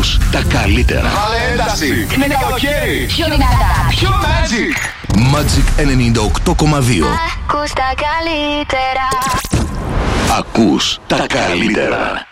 Ακούς τα καλύτερα. Βάλε ένταση. Είναι καλοκαίρι. Πιο δυνατά. Πιο Magic. Magic 98,2. Ακούς τα καλύτερα. Ακούς τα καλύτερα.